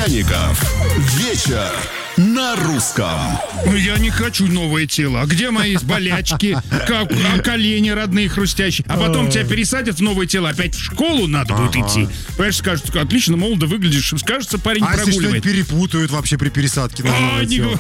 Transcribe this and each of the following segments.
Пряников. Вечер на русском. Я не хочу новое тело. А где мои болячки? Колени родные хрустящие? А потом тебя пересадят в новое тело. Опять в школу надо будет идти. Понимаешь, скажут, отлично, молодо выглядишь. Скажется, парень прогуливает. А если что-нибудь перепутают вообще при пересадке на новое тело?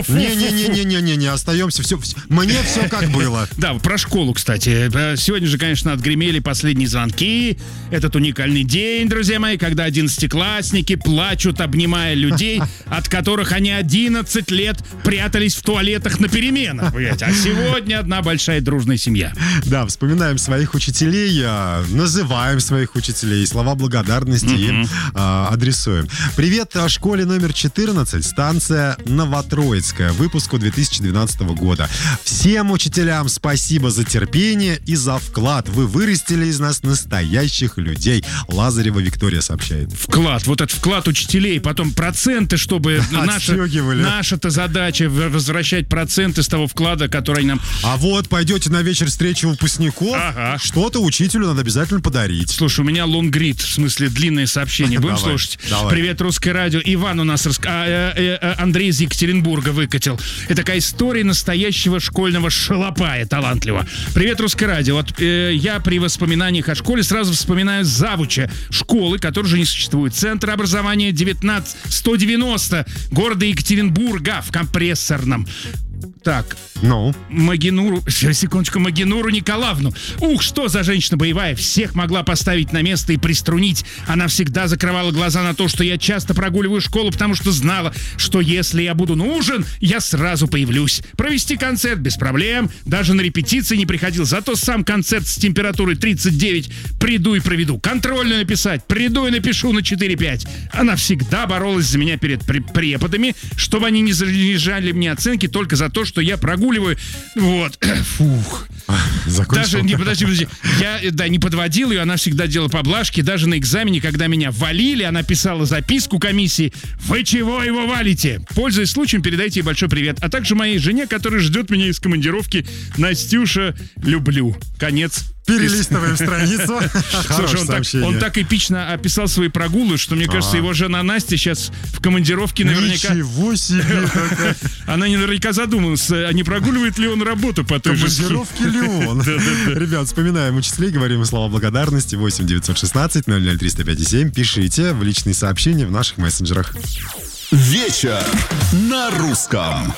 Не, остаемся. Мне все как было. Да, про школу, кстати. Сегодня же, конечно, отгремели последние звонки. Этот уникальный день, друзья мои, когда 11-классники плачут, обнимая людей, от которых они 11 лет прятались в туалетах на переменах. А сегодня одна большая дружная семья. Да, вспоминаем своих учителей, называем своих учителей, слова благодарности им адресуем. Привет школе номер 14, станция Новотроицкая, выпуску 2012 года. Всем учителям спасибо за терпение и за вклад. Вы вырастили из нас настоящих людей. Лазарева Виктория сообщает. Вклад, вот этот вклад учителей, потом проценты, чтобы наша-то задача возвращать проценты с того вклада, который нам... А вот пойдете на вечер встречи выпускников, что-то учителю надо обязательно подарить. Слушай, у меня лонгрид, в смысле длинное сообщение. Будем слушать? Давай. Привет, Русское радио. Иван у нас Андрей из Екатеринбурга выкатил. Это такая история настоящего школьного шалопая талантливого. Привет, Русское радио. Вот я при воспоминаниях о школе сразу вспоминаю завуча школы, которой уже не существует. Центр образования 19190 города Екатеринбурга в компрессорном. Так, Магинуру Николаевну. Ух, что за женщина боевая. Всех могла поставить на место и приструнить. Она всегда закрывала глаза на то, что я часто прогуливаю школу, потому что знала, что если я буду нужен, я сразу появлюсь. Провести концерт без проблем. Даже на репетиции не приходил. Зато сам концерт с температурой 39 приду и проведу. Контрольную написать. Приду и напишу на 4-5. Она всегда боролась за меня перед преподами, чтобы они не занижали мне оценки только за то, что я прогуливаю. Вот. Фух. Закончил. Даже, подожди. Я не подводил ее, она всегда делала поблажки. Даже на экзамене, когда меня валили, она писала записку комиссии: «Вы чего его валите?» Пользуясь случаем, передайте ей большой привет. А также моей жене, которая ждет меня из командировки. Настюша, люблю. Конец. Перелистываем страницу. Слушай, он так эпично описал свои прогулы, что, мне кажется, его жена Настя сейчас в командировке наверняка... Ничего себе! Она наверняка задумалась, а не прогуливает ли он работу по той же схеме. Командировки ли он? Ребят, вспоминаем учителей, говорим слова благодарности. 8 916 00 305 7. Пишите в личные сообщения в наших мессенджерах. Вечер на русском.